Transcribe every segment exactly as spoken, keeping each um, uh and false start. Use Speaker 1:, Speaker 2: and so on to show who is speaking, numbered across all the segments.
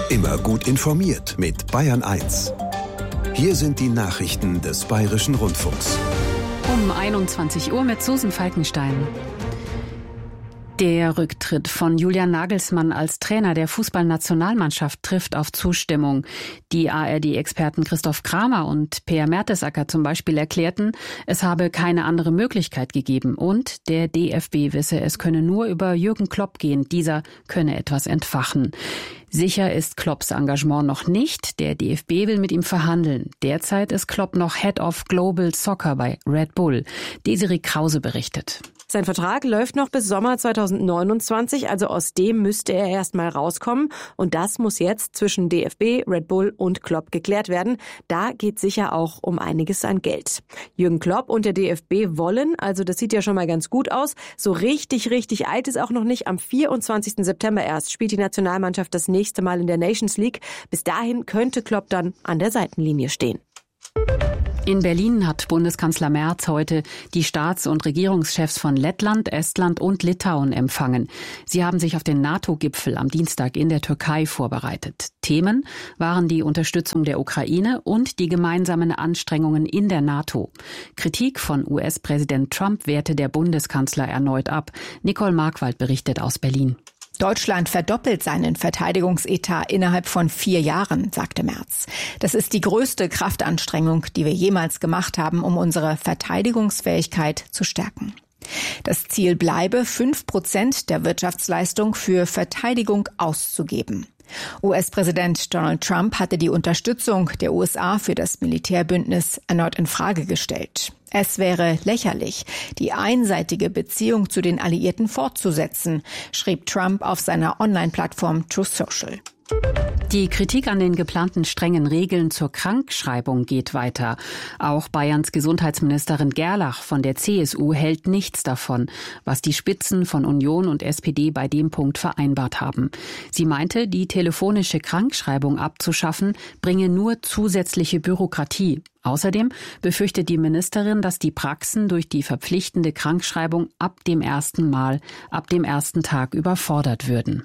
Speaker 1: Immer gut informiert mit Bayern eins. Hier sind die Nachrichten des Bayerischen Rundfunks.
Speaker 2: Um einundzwanzig Uhr mit Susan Falkenstein. Der Rücktritt von Julian Nagelsmann als Trainer der Fußballnationalmannschaft trifft auf Zustimmung. Die A R D-Experten Christoph Kramer und Peer Mertesacker zum Beispiel erklärten, es habe keine andere Möglichkeit gegeben und der D F B wisse, es könne nur über Jürgen Klopp gehen. Dieser könne etwas entfachen. Sicher ist Klopps Engagement noch nicht. Der D F B will mit ihm verhandeln. Derzeit ist Klopp noch Head of Global Soccer bei Red Bull. Desiree Krause berichtet.
Speaker 3: Sein Vertrag läuft noch bis Sommer zweitausendneunundzwanzig, also aus dem müsste er erst mal rauskommen. Und das muss jetzt zwischen D F B, Red Bull und Klopp geklärt werden. Da geht sicher auch um einiges an Geld. Jürgen Klopp und der D F B wollen, also das sieht ja schon mal ganz gut aus, so richtig, richtig alt ist auch noch nicht. Am vierundzwanzigsten September erst spielt die Nationalmannschaft das nächste Mal in der Nations League. Bis dahin könnte Klopp dann an der Seitenlinie stehen.
Speaker 2: In Berlin hat Bundeskanzler Merz heute die Staats- und Regierungschefs von Lettland, Estland und Litauen empfangen. Sie haben sich auf den NATO-Gipfel am Dienstag in der Türkei vorbereitet. Themen waren die Unterstützung der Ukraine und die gemeinsamen Anstrengungen in der NATO. Kritik von U S-Präsident Trump wehrte der Bundeskanzler erneut ab. Nicole Markwald berichtet aus Berlin.
Speaker 4: Deutschland verdoppelt seinen Verteidigungsetat innerhalb von vier Jahren, sagte Merz. Das ist die größte Kraftanstrengung, die wir jemals gemacht haben, um unsere Verteidigungsfähigkeit zu stärken. Das Ziel bleibe, fünf Prozent der Wirtschaftsleistung für Verteidigung auszugeben. U S-Präsident Donald Trump hatte die Unterstützung der U S A für das Militärbündnis erneut in Frage gestellt. Es wäre lächerlich, die einseitige Beziehung zu den Alliierten fortzusetzen, schrieb Trump auf seiner Online-Plattform Truth Social.
Speaker 2: Die Kritik an den geplanten strengen Regeln zur Krankschreibung geht weiter. Auch Bayerns Gesundheitsministerin Gerlach von der C S U hält nichts davon, was die Spitzen von Union und S P D bei dem Punkt vereinbart haben. Sie meinte, die telefonische Krankschreibung abzuschaffen, bringe nur zusätzliche Bürokratie. Außerdem befürchtet die Ministerin, dass die Praxen durch die verpflichtende Krankschreibung ab dem ersten Mal, ab dem ersten Tag überfordert würden.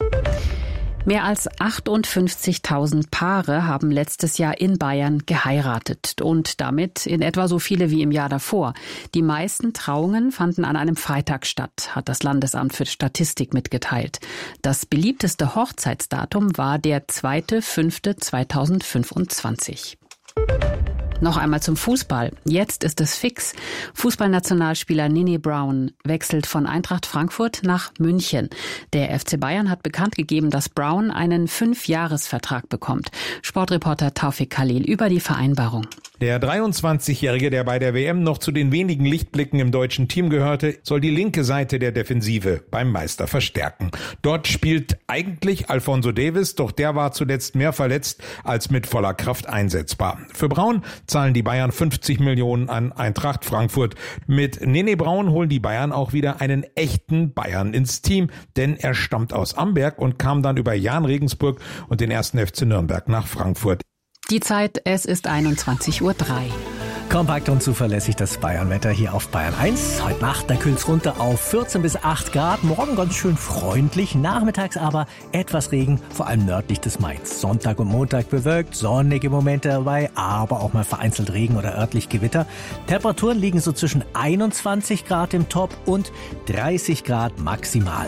Speaker 2: Mehr als achtundfünfzigtausend Paare haben letztes Jahr in Bayern geheiratet und damit in etwa so viele wie im Jahr davor. Die meisten Trauungen fanden an einem Freitag statt, hat das Landesamt für Statistik mitgeteilt. Das beliebteste Hochzeitsdatum war der zweiter fünfter zweitausendfünfundzwanzig. Noch einmal zum Fußball. Jetzt ist es fix. Fußballnationalspieler Nini Brown wechselt von Eintracht Frankfurt nach München. Der F C Bayern hat bekannt gegeben, dass Brown einen Fünfjahresvertrag bekommt. Sportreporter Taufik Khalil über die Vereinbarung.
Speaker 5: Der dreiundzwanzigjährige, der bei der W M noch zu den wenigen Lichtblicken im deutschen Team gehörte, soll die linke Seite der Defensive beim Meister verstärken. Dort spielt eigentlich Alphonso Davies, doch der war zuletzt mehr verletzt als mit voller Kraft einsetzbar. Für Braun zahlen die Bayern fünfzig Millionen an Eintracht Frankfurt. Mit Nene Braun holen die Bayern auch wieder einen echten Bayern ins Team, denn er stammt aus Amberg und kam dann über Jahn Regensburg und den ersten F C Nürnberg nach Frankfurt.
Speaker 2: Die Zeit, es ist einundzwanzig Uhr drei.
Speaker 6: Kompakt und zuverlässig das Bayernwetter hier auf Bayern eins. Heute Nacht, da kühlt's runter auf vierzehn bis acht Grad. Morgen ganz schön freundlich, nachmittags aber etwas Regen, vor allem nördlich des Mains. Sonntag und Montag bewölkt, sonnige Momente dabei, aber auch mal vereinzelt Regen oder örtlich Gewitter. Temperaturen liegen so zwischen einundzwanzig Grad im Top und dreißig Grad maximal.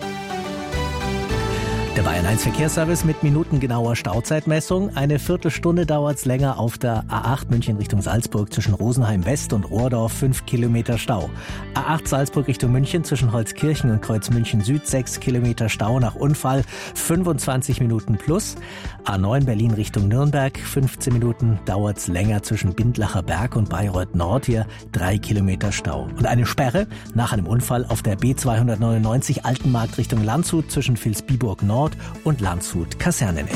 Speaker 6: Der Bayern eins Verkehrsservice mit minutengenauer Stauzeitmessung. Eine Viertelstunde dauert's länger auf der A acht München Richtung Salzburg zwischen Rosenheim West und Ohrdorf, fünf Kilometer Stau. A acht Salzburg Richtung München zwischen Holzkirchen und Kreuz München Süd, sechs Kilometer Stau nach Unfall, fünfundzwanzig Minuten plus. A neun Berlin Richtung Nürnberg, fünfzehn Minuten dauert's länger zwischen Bindlacher Berg und Bayreuth Nord, hier drei Kilometer Stau. Und eine Sperre nach einem Unfall auf der B zweihundertneunundneunzig Altenmarkt Richtung Landshut zwischen Vilsbiburg Nord und Landshut Kaserneneck.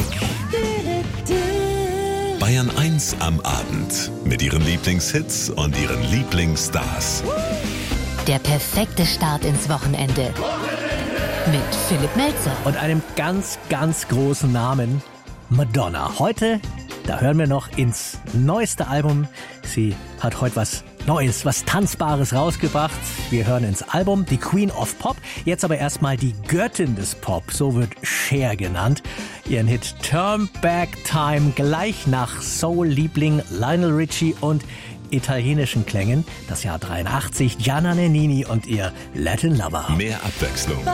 Speaker 1: Bayern eins am Abend mit ihren Lieblingshits und ihren Lieblingsstars.
Speaker 7: Der perfekte Start ins Wochenende. Mit Philipp Melzer.
Speaker 6: Und einem ganz, ganz großen Namen, Madonna. Heute, da hören wir noch ins neueste Album. Sie hat heute was Neues, was Tanzbares rausgebracht. Wir hören ins Album die Queen of Pop. Jetzt aber erstmal die Göttin des Pop, so wird Cher genannt. Ihren Hit Turn Back Time gleich nach Soul-Liebling Lionel Richie und italienischen Klängen. Das Jahr dreiundachtzig, Gianna Nannini und ihr Latin Lover.
Speaker 1: Mehr Abwechslung